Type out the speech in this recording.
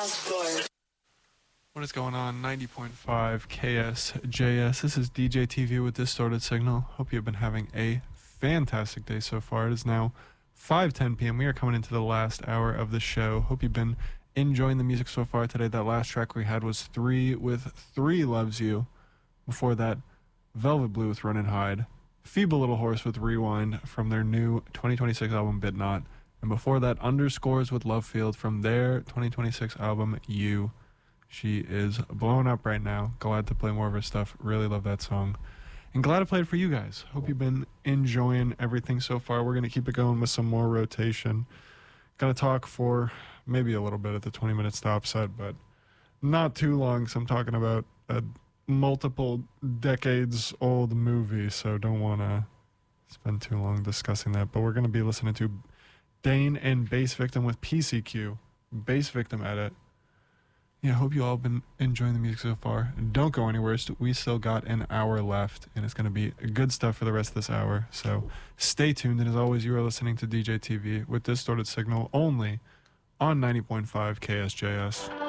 What is going on? 90.5 KSJS. This is DJ TV with Distorted Signal. Hope you've been having a fantastic day so far. It is now 5:10 p.m. We are coming into the last hour of the show. Hope you've been enjoying the music so far today. That last track we had was 3 with 3 Loves You. Before that, Velvet Blue with Run and Hide. Feeble Little Horse with Rewind from their new 2026 album Bit Not. And before that, Underscores with Love Field from their 2026 album You. She is blowing up right now. Glad to play more of her stuff. Really love that song. And glad to play it for you guys. Hope you've been enjoying everything so far. We're going to keep it going with some more rotation. Going to talk for maybe a little bit at the 20-minute stop set, but not too long. So I'm talking about a multiple decades old movie, so don't want to spend too long discussing that. But we're going to be listening to Dane and Bass Victim with PCQ. Bass Victim edit. Yeah, I hope you all have been enjoying the music so far. Don't go anywhere. We still got an hour left, and it's going to be good stuff for the rest of this hour. So stay tuned. And as always, you are listening to DJ TV with Distorted Signal only on 90.5 KSJS.